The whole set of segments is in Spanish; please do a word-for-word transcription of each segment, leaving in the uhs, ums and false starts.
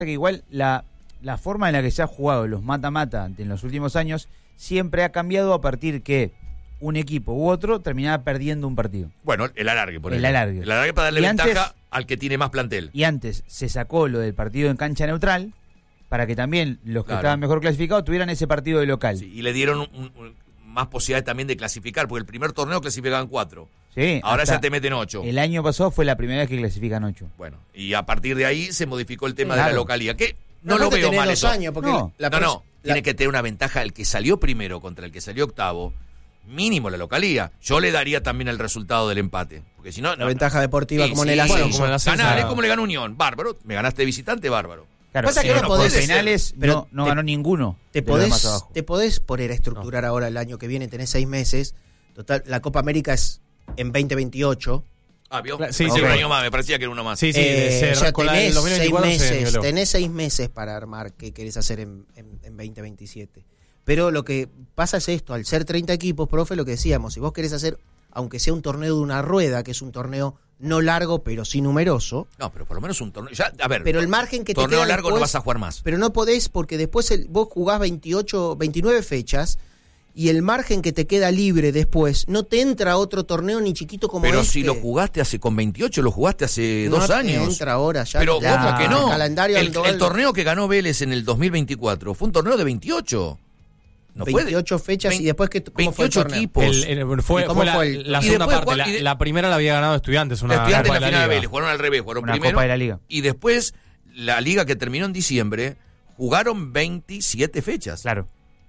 que igual la, la forma en la que se ha jugado los mata-mata en los últimos años siempre ha cambiado a partir que un equipo u otro terminaba perdiendo un partido. Bueno, el alargue, por el ejemplo. alargue. El alargue para darle y ventaja antes, al que tiene más plantel. Y antes se sacó lo del partido en cancha neutral para que también los que Claro. estaban mejor clasificados tuvieran ese partido de local. Sí, y le dieron un, un, más posibilidades también de clasificar, porque el primer torneo clasificaban cuatro. Sí, Ahora hasta ya te meten ocho. El año pasado fue la primera vez que clasifican ocho. Bueno, y a partir de ahí se modificó el tema Claro. de la localía, que no Aparte lo veo tenés mal dos eso. años, porque No. la no, pers- no, la- tiene que tener una ventaja el que salió primero contra el que salió octavo, mínimo la localía. Yo le daría también el resultado del empate, porque si no... la no, ventaja deportiva sí, como en sí, el ascenso. bueno, como en el ascenso. ganar, es como le ganó Unión, bárbaro. Me ganaste de visitante, bárbaro. Claro, Pasa que en no los podés penales pero no, no te- ganó ninguno. Te de los de más podés, abajo. te podés poner a estructurar ahora el año que viene, tenés seis meses. Total, la Copa América es en veinte veintiocho. Ah, ¿vio? Claro, sí, Sí, sí, un bueno. año más, me parecía que era uno más. Sí, sí, de Eh, ser, ya con la del tenés dos mil seis veinticuatro se meses, niveló. tenés seis meses para armar qué querés hacer en, en, en veinte veintisiete. Pero lo que pasa es esto, al ser treinta equipos, profe, lo que decíamos, si vos querés hacer, aunque sea un torneo de una rueda, que es un torneo no largo, pero sí numeroso, No, pero por lo menos un torneo. Ya, a ver, pero el margen que te torneo queda largo después, no vas a jugar más. pero no podés porque después el- vos jugás veintiocho, veintinueve fechas y el margen que te queda libre después no te entra otro torneo ni chiquito como Pero este. si lo jugaste hace con veintiocho, lo jugaste hace No dos te años. entra ahora ya. Pero ya, ¿cómo que no? El calendario el, actual, el torneo que ganó Vélez en el dos mil veinticuatro fue un torneo de veintiocho. No puede. veintiocho fechas Vein- y después que cómo fue el veintiocho torneo. equipos. El- el- fue, ¿Y cómo fue la, fue el- la y segunda después parte. Juan- La, y de- la primera la había ganado Estudiantes, una Estudiantes Copa en la de final de Liga. Vélez, jugaron al revés, jugaron Una primero. Copa de la Liga. Y después, la liga que terminó en diciembre, jugaron veintisiete fechas. Claro.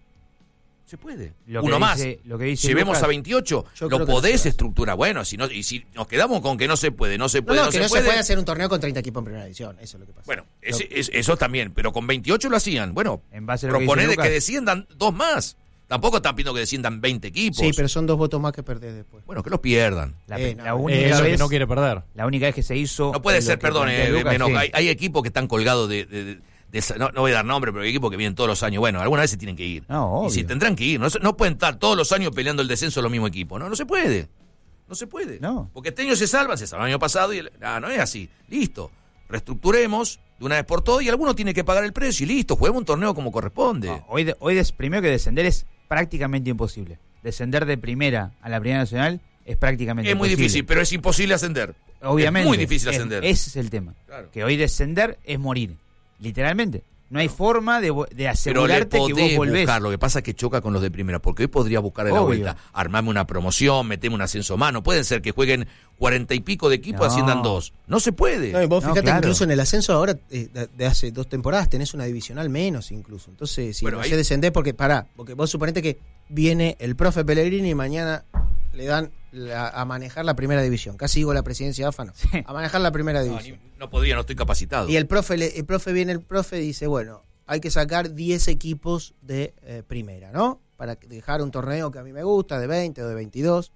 Se puede. Lo que Uno más. dice- lo que dice Llevemos Lucas, a veintiocho. Yo Lo creo que no podés se hace. estructurar. Bueno, si no, y si nos quedamos con que no se puede, no se No, puede, no, no, que se, no puede. se puede hacer un torneo con treinta equipos en primera división, eso es lo que pasa. Bueno, ese- es- eso también, pero con veintiocho lo hacían. Bueno, En base a lo que proponer dice de que Lucas. desciendan dos más. Tampoco están pidiendo que desciendan veinte equipos. Sí, pero son dos votos más que perdés después. Bueno, que los pierdan. La, Eh, no, la Eh, única eso vez, que no quiere perder. la única vez que se hizo. No puede lo ser, que perdón, plantea eh, Lucas, me enoja. sí. hay, hay equipos que están colgados de... de- de- de esa- no, no voy a dar nombre, pero hay equipos que vienen todos los años. Bueno, alguna vez se tienen que ir. No, y si obvio. tendrán que ir. No, se- no pueden estar todos los años peleando el descenso los mismos equipos. No, no se puede. No se puede. No. Porque este año se salvan, se salvan el año pasado y el- ah, no es así. Listo. Reestructuremos de una vez por todas y alguno tiene que pagar el precio y listo. Juguemos un torneo como corresponde. No, hoy, de- hoy des- primero que descender es prácticamente imposible. Descender de primera a la primera nacional es prácticamente es muy imposible. difícil, pero es imposible ascender. Obviamente. Es muy difícil es- ascender. Ese es el tema. Claro. Que hoy descender es morir. Literalmente. No hay forma de, vo- de Pero le asegurarte que vos podés volvés. buscar, lo que pasa es que choca con los de primera, porque hoy podría buscar de la Obvio. vuelta, armarme una promoción, meterme un ascenso más, no pueden ser que jueguen cuarenta y pico de equipos, No. asciendan dos, no se puede. No, y vos No, fíjate, claro. incluso en el ascenso ahora, eh, de, de hace dos temporadas, tenés una divisional menos incluso. Entonces, si Bueno, no ahí- sé descender, porque pará, porque vos suponete que viene el profe Pellegrini y mañana le dan la- a manejar la primera división. Casi digo la presidencia de AFA, no. Sí. A manejar la primera no, división. ni- no podría, no estoy capacitado. Y el profe, le- el profe viene, el profe dice, bueno, hay que sacar diez equipos de eh, primera, ¿no? Para dejar un torneo que a mí me gusta, de veinte o de veintidós.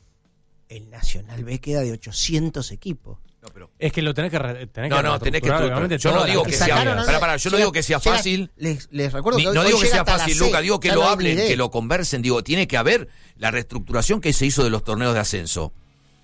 El Nacional B queda de ochocientos equipos. No, pero- Es que lo tenés que, re- tenés no, que no, tenés que reestructurar, estructurar. obviamente, Yo no todas digo las que categorías. sea, Sacaron, no, pará, pará, yo no llega- digo que sea llega- fácil. Les, les recuerdo Ni- que hoy- no hoy digo que llega sea hasta la fácil, C, Luca, digo que ya lo no hay hablen, ni idea. que lo conversen, digo, tiene que haber la reestructuración que se hizo de los torneos de ascenso.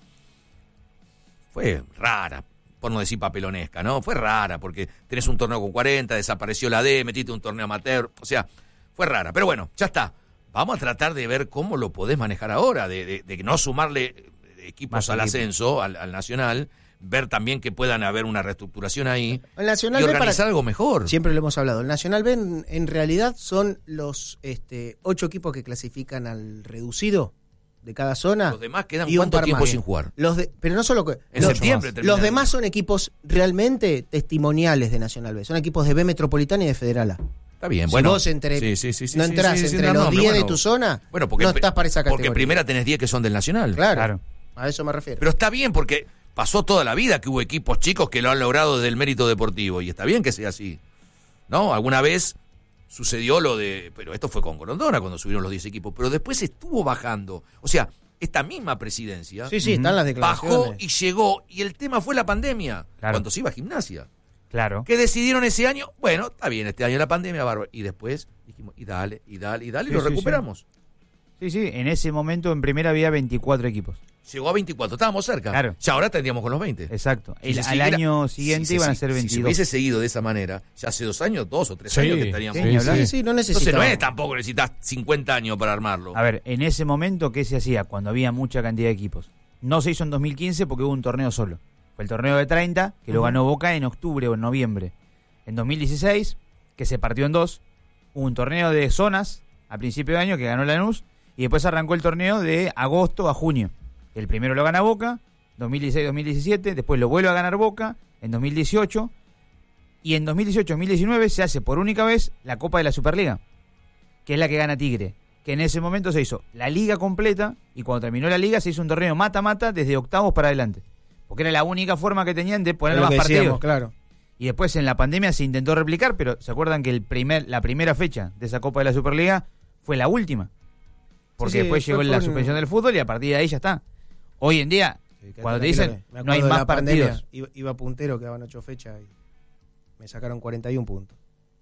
Fue rara, por no decir papelonesca, ¿no? Fue rara, porque tenés un torneo con cuarenta, desapareció la D, metiste un torneo amateur, o sea, fue rara. Pero bueno, ya está. Vamos a tratar de ver cómo lo podés manejar ahora, de, de, de no sumarle equipos Más al equipos. ascenso, al, al nacional, ver también que puedan haber una reestructuración ahí El Nacional y B, para, organizar algo mejor. siempre lo hemos hablado, el Nacional B en, en realidad son los este, ocho equipos que clasifican al reducido de cada zona. Los demás quedan y un cuánto par tiempo más. sin jugar. Los de, pero no solo que En los, septiembre los terminan. demás son equipos realmente testimoniales de Nacional B. Son equipos de B Metropolitana y de Federal A. Está bien, Si bueno. vos entre, Sí, sí, sí, sí, no sí, entrás sí, sí, entre no, los no, pero diez de bueno. tu zona, Bueno, porque, no estás para esa categoría. porque primera tenés diez que son del Nacional. Claro, Claro. a eso me refiero. Pero está bien porque pasó toda la vida que hubo equipos chicos que lo han logrado desde el mérito deportivo y está bien que sea así. ¿No? Alguna vez sucedió lo de... Pero esto fue con Grondona cuando subieron los diez equipos, pero después estuvo bajando. O sea, esta misma presidencia sí, sí, están las declaraciones. bajó y llegó y el tema fue la pandemia, Claro. cuando se iba a Gimnasia. Claro. ¿Qué decidieron ese año? Bueno, está bien, este año la pandemia, bárbaro. Y después dijimos, y dale, y dale, y dale, y Sí, lo sí, recuperamos. Sí, sí. En ese momento en primera había veinticuatro equipos. Llegó a veinticuatro, estábamos cerca. Claro. Ya ahora tendríamos con los veinte. Exacto. Si El, se al siguiera- año siguiente si se iban a si- ser Si se veintidós. hubiese seguido de esa manera, ya hace dos años, dos o tres Sí, años que estaríamos. sí, ni hablar. Sí, sí, no Entonces necesitamos. no es tampoco necesitas cincuenta años para armarlo. A ver, en ese momento, ¿qué se hacía? Cuando había mucha cantidad de equipos. No se hizo en dos mil quince porque hubo un torneo solo. Fue el torneo de treinta, que lo ganó Boca en octubre o en noviembre. En dos mil dieciséis, que se partió en dos, hubo un torneo de zonas a principio de año que ganó Lanús, y después arrancó el torneo de agosto a junio. El primero lo gana Boca, dos mil dieciséis dos mil diecisiete, después lo vuelve a ganar Boca en dos mil dieciocho, y en dos mil dieciocho dos mil diecinueve se hace por única vez la Copa de la Superliga, que es la que gana Tigre, que en ese momento se hizo la liga completa, y cuando terminó la liga se hizo un torneo mata-mata desde octavos para adelante, porque era la única forma que tenían de poner Es lo más que partidos. decíamos, claro. Y después en la pandemia se intentó replicar, pero ¿se acuerdan que el primer, la primera fecha de esa Copa de la Superliga fue la última? Porque Sí, sí, después fue llegó por la un- suspensión del fútbol y a partir de ahí ya está. Hoy en día, cuando te Tranquilo, dicen me no hay acuerdo de más la pandemia, partidos. Iba, iba puntero, quedaban ocho fechas y me sacaron cuarenta y un puntos.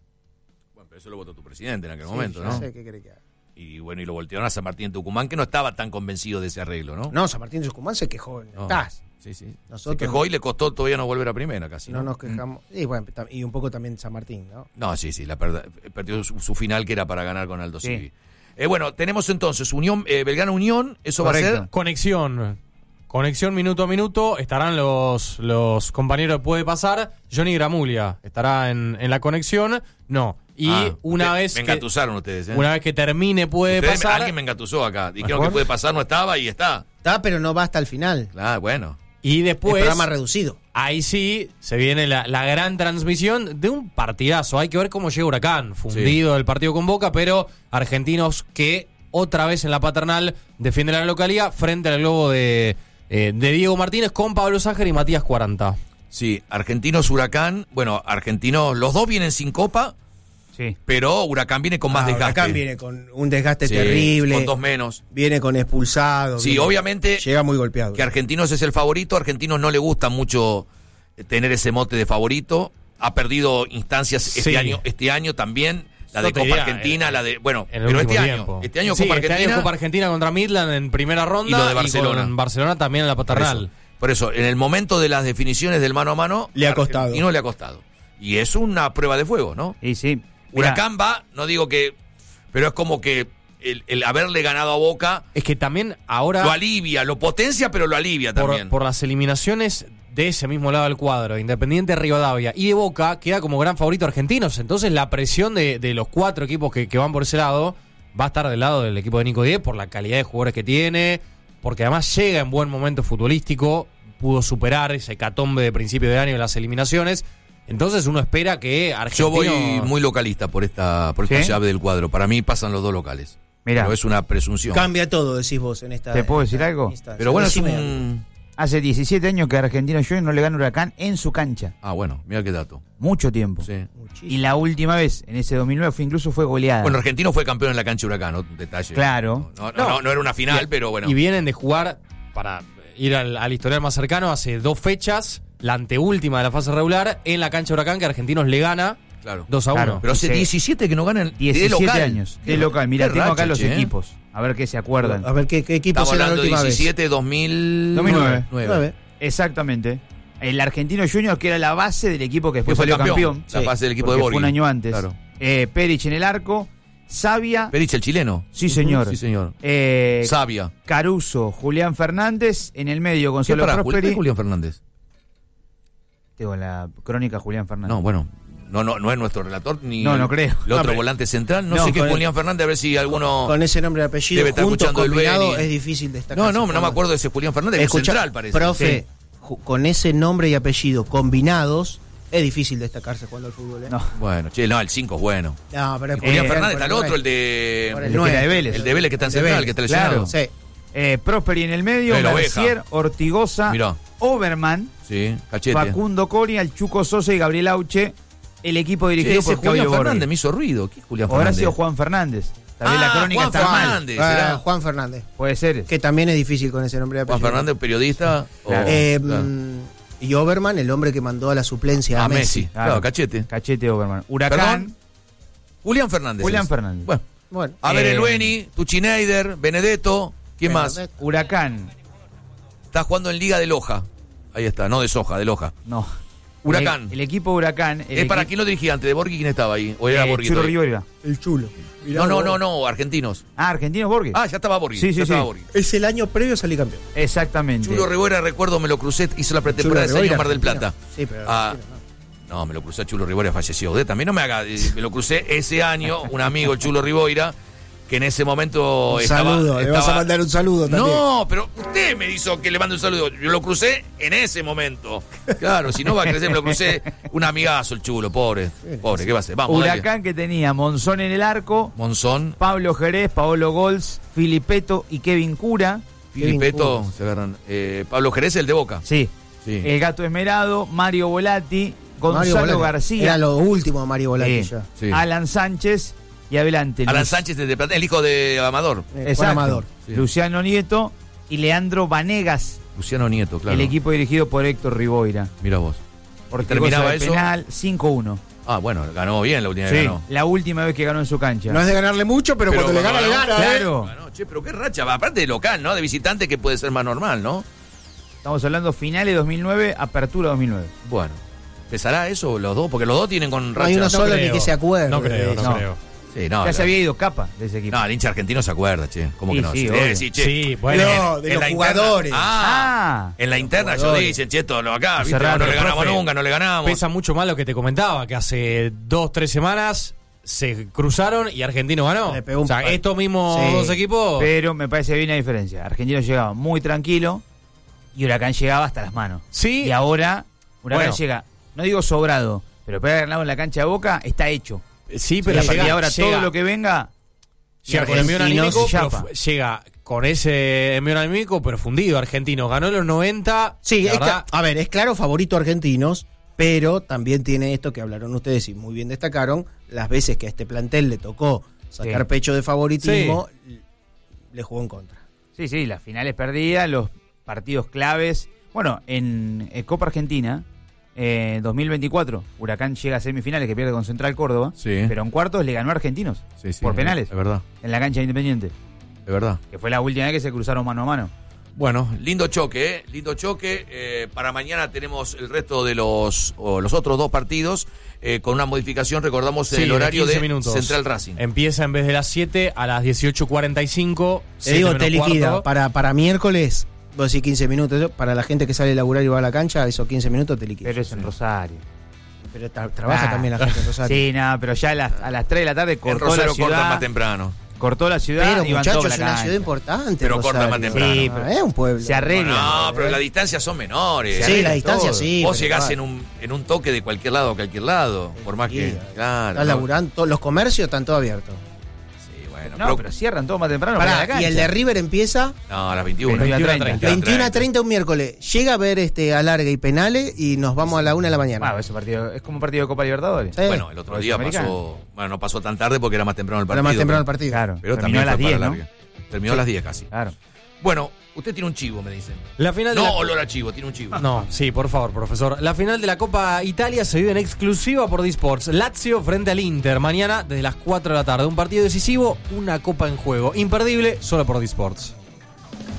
Bueno, pero eso lo votó tu presidente en aquel Sí, momento, ya ¿no? sé, ¿qué querés que haga? Y bueno, y lo voltearon a San Martín de Tucumán, que no estaba tan convencido de ese arreglo, ¿no? No, San Martín de Tucumán se quejó en No. el T A S. Sí, sí. Nosotros- Se quejó y le costó todavía no volver a primera casi. No No, nos quejamos. Y bueno, tam- y un poco también San Martín, ¿no? No, sí, sí, la perda- perdió su, su final que era para ganar con Aldo Sí. Civi. Eh, bueno, tenemos entonces Unión, eh, Belgrano Unión, eso va a Correcto. ser. Conexión. Conexión minuto a minuto. Estarán los, los compañeros de Puede Pasar. Johnny Gramulia estará en, en la conexión. No. Y Ah, una usted- vez Me que, engatusaron ustedes, ¿eh? una vez que termine Puede Ustedes- Pasar. Alguien me engatusó acá. Dijeron ¿Mejor? que puede pasar, no estaba y está. Está, pero no va hasta el final. Claro, bueno. Y Es después, programa reducido. ahí sí, se viene la, la gran transmisión de un partidazo. Hay que ver cómo llega Huracán. Fundido el partido con Boca, pero argentinos que otra vez en la paternal defienden la localidad frente al globo de, eh, de Diego Martínez con Pablo Sájer y Matías Cuaranta. Sí, Argentinos Huracán. Bueno, Argentinos, los dos vienen sin copa, Sí. pero Huracán viene con más Ah, desgaste. Huracán viene con un desgaste Sí, terrible. Con dos menos. Viene con expulsados. Sí, viene- obviamente Llega muy golpeado. que Argentinos es el favorito. Argentinos no le gusta mucho tener ese mote de favorito. Ha perdido instancias Sí. este año, este año también. La Yo de te Copa diría, Argentina, eh, la de. Bueno, En el pero último este tiempo. año. Este año Sí, Copa este Argentina. año Copa Argentina contra Midland en primera ronda. Y lo de Barcelona. con Barcelona también en la Por paternal. eso, por eso, en el momento de las definiciones del mano a mano. Le ha costado. Y no le ha costado. Y es una prueba de fuego, ¿no? Y sí. Mirá, Huracán va, no digo que. Pero es como que el, el haberle ganado a Boca Es que también ahora, lo alivia, lo potencia, pero lo alivia también. por, por las eliminaciones de ese mismo lado del cuadro, Independiente, Rivadavia y de Boca, queda como gran favorito Argentinos. Entonces la presión de, de los cuatro equipos que, que van por ese lado va a estar del lado del equipo de Nico Diez por la calidad de jugadores que tiene, porque además llega en buen momento futbolístico, pudo superar ese hecatombe de principio de año en las eliminaciones. Entonces uno espera que Yo Argentinos... voy muy localista por esta, por esta ¿Sí? llave del cuadro. Para mí pasan los dos locales. Mirá. Pero es una presunción. Cambia todo, decís vos, en esta. ¿Te puedo en decir esta algo? instancia. Pero bueno, es Decime un. Hace diecisiete años que Argentino Juniors no le gana Huracán en su cancha. Ah, bueno, mira qué dato. Mucho tiempo. Sí. algo. Muchísimo. Y la última vez, en ese dos mil nueve, fue, incluso fue goleada. Bueno, Argentino fue campeón en la cancha Huracán, ¿no? Detalle. Claro. No, no, no, no era una final, pero bueno. Y vienen de jugar, para ir al, al historial más cercano, hace dos fechas, la anteúltima de la fase regular, en la cancha Huracán, que Argentinos le gana Claro. dos a uno. Claro. Pero hace Sí. diecisiete que no ganan de diecisiete local. años. De Qué- local. Mira, qué tengo acá racha, los che, ¿eh? equipos. A ver qué se acuerdan. A ver, ¿qué, qué equipos Estamos eran la hablando de última diecisiete, dos mil dos mil nueve. nueve. vez? Nueve. Exactamente. El Argentino Juniors, que era la base del equipo que Que después fue salió campeón. campeón. La Sí, fase del equipo porque de Borghi. fue un año antes. Claro. Eh, Perich en el arco. Sabia. Perich, el chileno. Sí, señor. Sí, señor. Eh, Sabia. Caruso, Julián Fernández. En el medio, ¿Qué Gonzalo para Juli- Prosperi. qué Julián Fernández? Tengo la crónica Julián Fernández. No, bueno. No, no, no es nuestro relator ni No, el- no creo. el No, otro pero- volante central. No, No, sé qué con el- Julián Fernández, a ver si alguno. Con ese nombre y apellido Debe estar juntos escuchando el combinado Beni. es difícil destacar. No, no, no me acuerdo de ese Julián Fernández, que es Escucha, central, parece. profe, Sí. ju- con ese nombre y apellido combinados es difícil destacarse jugando al fútbol. ¿eh? No. Bueno, che, no, el cinco es bueno. No, pero es Julián Eh, Fernández por está el nueve. otro, el de. Por El nueve. que era de Vélez. El de Vélez que está en El de central, Vélez. que está lesionado. Claro. Sí. Eh, Prosperi en el medio. Eh, la Mercier, oveja. Ortigosa. Mirá. Oberman. Sí, cachete. Facundo Coria, el Chuco Sosa y Gabriel Auche. El equipo Che, dirigido ese por Claudio Julián Borghi. Fernández me hizo ruido. ¿Qué es Julián Ahora ha Fernández? sido Juan Fernández. Tal vez Ah, la crónica Juan está mal. Fernández. Ah, ¿será? Juan Fernández. Puede ser. Que también es difícil con ese nombre y Juan apellido. Fernández, periodista. o- Claro. Eh, claro. mm, Y Oberman, el hombre que mandó a la suplencia a, a Messi. Messi. Claro, cachete. Cachete Oberman. Huracán. Perdón. Julián Fernández. Julián es. Fernández. Bueno, Bueno, a ver, Eh, el Beni, Tuchineider, Benedetto. ¿Quién más? Benedetto. Huracán. Está jugando en Liga de Loja. Ahí está, no de soja, de Loja. No. Huracán. El, el equipo Huracán. el ¿Es para equi- quién lo dirigía antes? ¿De Borghi quién estaba ahí? ¿O era eh, Borghi Chulo todavía? Rivera. El chulo. Mirá No, no, vos. no, no, argentinos. Ah, Argentinos Borges. Ah, ya estaba Borghi. Sí, sí, ya estaba sí. Borghi. Es el año previo a salir campeón. Exactamente. Chulo Rivera, recuerdo, me lo crucé, hizo la pretemporada ese año en Mar del Plata. Sí, pero. Ah, Argentina no. no, me lo crucé a Chulo Rivera, falleció. Usted también no me haga. eh, Me lo crucé ese año, un amigo, el Chulo Rivera, que en ese momento Un estaba. saludo, le vas a estaba- mandar un saludo también. No, pero usted me hizo que le mande un saludo. Yo lo crucé en ese momento. Claro, si no va a crecer, me lo crucé. Un amigazo el Chulo, pobre. Pobre, ¿qué va a hacer? Vamos, dale. Huracán que tenía Monzón en el arco, Monzón, Pablo Jerez, Paolo Gols, Filipeto y Kevin Cura. Filipeto, Kevin se agarran. Eh, Pablo Jerez, el de Boca. Sí. Sí. El Gato Esmerado, Mario Volati, Mario Gonzalo Volati. García, Era lo último de Mario Volati Sí. ya. Sí. Alan Sánchez y adelante. Alan Luis- Sánchez de Plata, el hijo de Amador. Eh, Juan Exacto. Amador. Sí. Luciano Nieto y Leandro Vanegas, Luciano Nieto, claro. el equipo dirigido por Héctor Riboira. Mira vos. Por ¿Terminaba de eso? penal cinco uno. Ah, bueno, ganó bien la última vez Sí, que ganó. la última vez que ganó en su cancha. No es de ganarle mucho, pero, Pero cuando le gana, cuando le ganó, gana, ¿eh? Claro. Ganó, che, pero qué racha. Aparte de local, ¿no? De visitante que puede ser más normal, ¿no? Estamos hablando finales dos mil nueve, apertura dos mil nueve. Bueno. ¿Pesará eso los dos? Porque los dos tienen con No racha. hay uno solo creo. ni que se acuerde. No creo, de no, eso. No. creo. Sí, no. ya la- se había ido Capa de ese equipo. No, el hincha argentino se acuerda, che. ¿Cómo Sí, que no? sí, Sí, obvio. eh, sí, che. Sí, bueno. No, de En los la interna- jugadores. Ah, Ah. en la interna ellos jugadores. dicen, che, todo lo acá, ¿viste? Cerrado, No le pero, ganamos profe, nunca, no le ganamos. Pesa mucho más lo que te comentaba, que hace dos, tres semanas se cruzaron y Argentino ganó. Le pegó un o sea, pa- estos mismos Sí. dos equipos. Pero me parece bien la diferencia. Argentino llegaba muy tranquilo y Huracán llegaba hasta las manos. Sí. Y ahora Huracán Bueno. llega, no digo sobrado, pero para ganado en la cancha de Boca está hecho. Sí, Y pero a partir de llega, ahora llega- todo lo que venga llega con envío Argentinos anímico, pero chapa. fu- llega con ese envío anímico, pero fundido. Argentino ganó en los noventa. Sí, la es verdad, cla- a ver, es claro favorito argentinos, pero también tiene esto que hablaron ustedes y muy bien destacaron, las veces que a este plantel le tocó sacar Sí. pecho de favoritismo, le jugó en contra. Sí, sí, las finales perdidas, los partidos claves. Bueno, en eh, Copa Argentina, eh, dos mil veinticuatro, Huracán llega a semifinales que pierde con Central Córdoba, Sí. pero en cuartos le ganó a Argentinos Sí, sí, por es- penales Es verdad, en la cancha de Independiente, es verdad. que fue la última vez que se cruzaron mano a mano. Bueno, lindo choque, ¿eh? Lindo choque. Eh, para mañana tenemos el resto de los o los otros dos partidos eh, con una modificación. Recordamos sí, el horario quince de minutos. Central Racing. Empieza en vez de las siete a las dieciocho cuarenta y cinco. Te digo, te liquida. Para, para miércoles, vos decís quince minutos. Para la gente que sale a laburar y va a la cancha, esos quince minutos te liquida. Pero es en Rosario. Pero tra- trabaja Ah. también la gente en Rosario. Sí, nada, pero ya a las, a las tres de la tarde En cortó Rosario la ciudad. cortan más temprano. Cortó la ciudad Pero y van muchachos, todos es a la una cancha. ciudad importante. Pero corta más Rosario. temprano. Sí, Ah, pero es un pueblo. se arregla. No, pero las distancias son menores. Se Sí, arregla la distancia todo. sí. Vos pero llegás va. en un, en un toque de cualquier lado a cualquier lado. Por más que. Sí, Claro. Estás ¿no? laburando, todos los comercios están todos abiertos. Sí, bueno. No, pero- pero cierran todo más temprano Pará, para la cancha. y el de River empieza No, a las veintiuna. veintiuno a treinta. veintiuno a treinta un miércoles. Llega a ver este alargue y penales y nos vamos a la una de la mañana. Bueno, ese partido es como un partido de Copa Libertadores. Sí. Bueno, el otro O día Sudamericano. pasó. Bueno, no pasó tan tarde porque era más temprano el Para partido. más temprano el pero- partido. Claro, Pero terminó también a las fue para diez, ¿no? larga. Terminó a las diez casi. Claro. Bueno, usted tiene un chivo, me dicen. La final de No la- olor a chivo, tiene un chivo. No, sí, por favor, profesor. La final de la Copa Italia se vive en exclusiva por Disports. Lazio frente al Inter. Mañana desde las cuatro de la tarde. Un partido decisivo, una copa en juego. Imperdible, solo por Disports.